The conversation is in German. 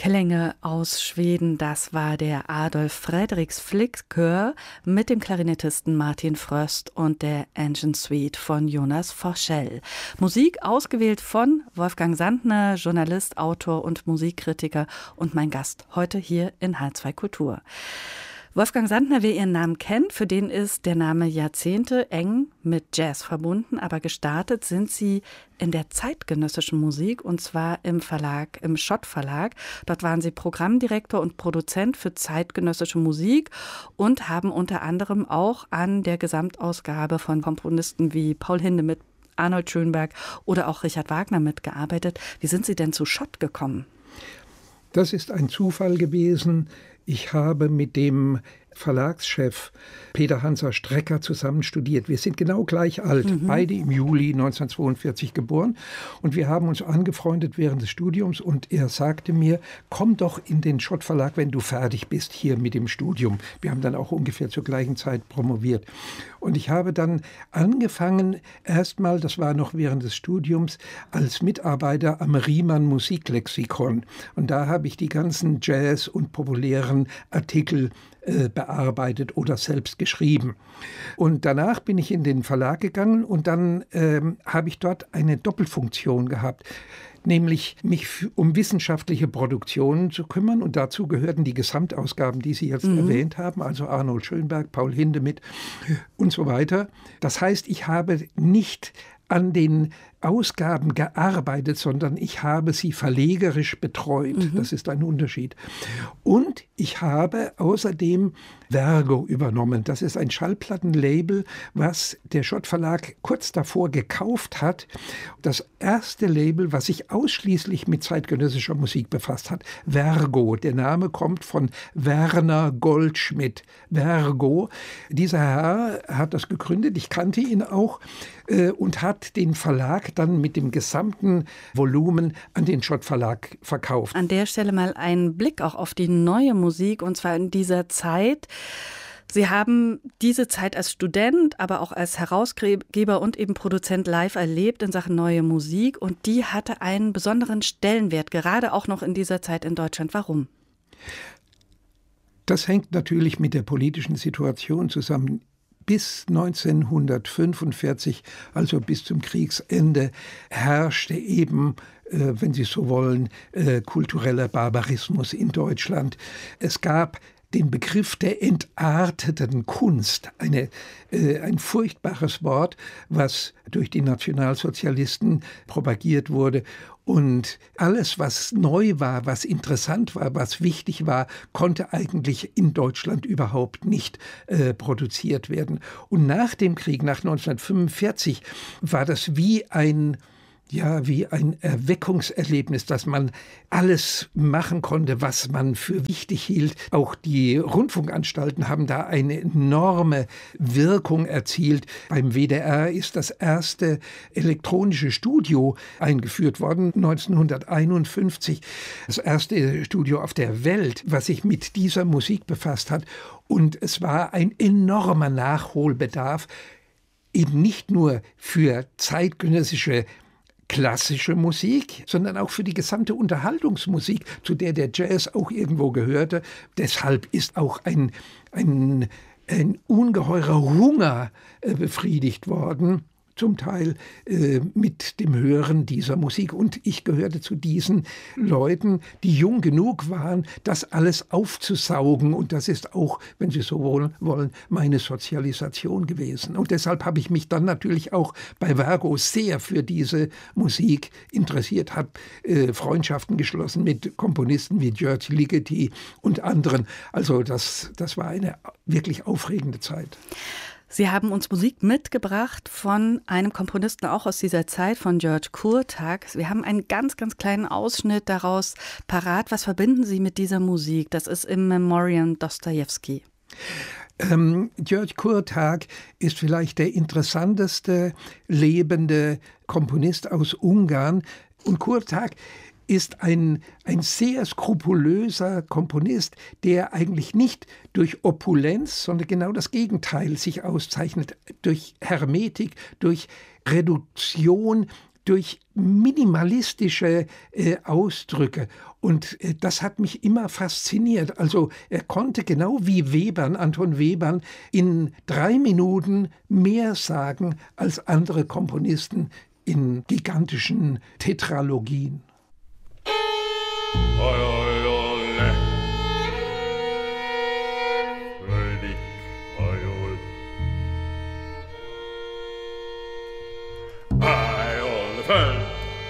Klänge aus Schweden, das war der Adolf Fredriks Flick-Chör mit dem Klarinettisten Martin Fröst und der Engine Suite von Jonas Forssell. Musik ausgewählt von Wolfgang Sandner, Journalist, Autor und Musikkritiker und mein Gast heute hier in H2 Kultur. Wolfgang Sandner, wer Ihren Namen kennt, für den ist der Name Jahrzehnte eng mit Jazz verbunden, aber gestartet sind Sie in der zeitgenössischen Musik und zwar im Schott Verlag. Dort waren Sie Programmdirektor und Produzent für zeitgenössische Musik und haben unter anderem auch an der Gesamtausgabe von Komponisten wie Paul Hindemith, Arnold Schönberg oder auch Richard Wagner mitgearbeitet. Wie sind Sie denn zu Schott gekommen? Das ist ein Zufall gewesen. Ich habe mit dem Verlagschef Peter Hansa Strecker zusammen studiert. Wir sind genau gleich alt, beide im Juli 1942 geboren. Und wir haben uns angefreundet während des Studiums. Und er sagte mir, komm doch in den Schott Verlag, wenn du fertig bist hier mit dem Studium. Wir haben dann auch ungefähr zur gleichen Zeit promoviert. Und ich habe dann angefangen, erstmal, das war noch während des Studiums, als Mitarbeiter am Riemann Musiklexikon. Und da habe ich die ganzen Jazz- und populären Artikel bearbeitet oder selbst geschrieben. Und danach bin ich in den Verlag gegangen und dann habe ich dort eine Doppelfunktion gehabt, nämlich mich um wissenschaftliche Produktionen zu kümmern. Und dazu gehörten die Gesamtausgaben, die Sie jetzt erwähnt haben, also Arnold Schönberg, Paul Hindemith und so weiter. Das heißt, ich habe nicht an den Ausgaben gearbeitet, sondern ich habe sie verlegerisch betreut. Das ist ein Unterschied. Und ich habe außerdem Vergo übernommen. Das ist ein Schallplattenlabel, was der Schott Verlag kurz davor gekauft hat. Das erste Label, was sich ausschließlich mit zeitgenössischer Musik befasst hat. Vergo. Der Name kommt von Werner Goldschmidt. Vergo. Dieser Herr hat das gegründet. Ich kannte ihn auch und hat den Verlag dann mit dem gesamten Volumen an den Schott Verlag verkauft. An der Stelle mal einen Blick auch auf die neue Musik, und zwar in dieser Zeit. Sie haben diese Zeit als Student, aber auch als Herausgeber und eben Produzent live erlebt in Sachen neue Musik, und die hatte einen besonderen Stellenwert, gerade auch noch in dieser Zeit in Deutschland. Warum? Das hängt natürlich mit der politischen Situation zusammen. Bis 1945, also bis zum Kriegsende, herrschte eben, wenn Sie so wollen, kultureller Barbarismus in Deutschland. Es gab den Begriff der entarteten Kunst, ein furchtbares Wort, was durch die Nationalsozialisten propagiert wurde. Und alles, was neu war, was interessant war, was wichtig war, konnte eigentlich in Deutschland überhaupt nicht produziert werden. Und nach dem Krieg, nach 1945, war das wie ein Erweckungserlebnis, dass man alles machen konnte, was man für wichtig hielt. Auch die Rundfunkanstalten haben da eine enorme Wirkung erzielt. Beim WDR ist das erste elektronische Studio eingeführt worden, 1951. Das erste Studio auf der Welt, was sich mit dieser Musik befasst hat. Und es war ein enormer Nachholbedarf, eben nicht nur für zeitgenössische klassische Musik, sondern auch für die gesamte Unterhaltungsmusik, zu der der Jazz auch irgendwo gehörte. Deshalb ist auch ein ungeheurer Hunger befriedigt worden, zum Teil mit dem Hören dieser Musik. Und ich gehörte zu diesen Leuten, die jung genug waren, das alles aufzusaugen. Und das ist auch, wenn Sie so wollen, meine Sozialisation gewesen. Und deshalb habe ich mich dann natürlich auch bei Vergo sehr für diese Musik interessiert, habe Freundschaften geschlossen mit Komponisten wie György Ligeti und anderen. Also das war eine wirklich aufregende Zeit. Sie haben uns Musik mitgebracht von einem Komponisten auch aus dieser Zeit, von György Kurtág. Wir haben einen ganz, ganz kleinen Ausschnitt daraus parat. Was verbinden Sie mit dieser Musik? Das ist In Memoriam Dostojewski. György Kurtág ist vielleicht der interessanteste lebende Komponist aus Ungarn. Und Kurtág ist ein sehr skrupulöser Komponist, der eigentlich nicht durch Opulenz, sondern genau das Gegenteil sich auszeichnet, durch Hermetik, durch Reduktion durch minimalistische Ausdrücke. Und das hat mich immer fasziniert. Also er konnte genau wie Webern, Anton Webern, in 3 Minuten mehr sagen als andere Komponisten in gigantischen Tetralogien. Oi, oi, ole.